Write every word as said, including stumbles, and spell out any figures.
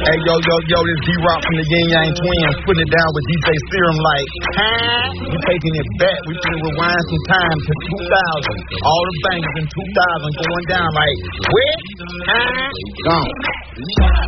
Hey, yo, yo, yo, this D-Rock from the Yin Yang Twins putting it down with D J Serum like, huh? We taking it back. We finna rewind some time to two thousand. All the bangers in two thousand going down like, where? Huh? Gone.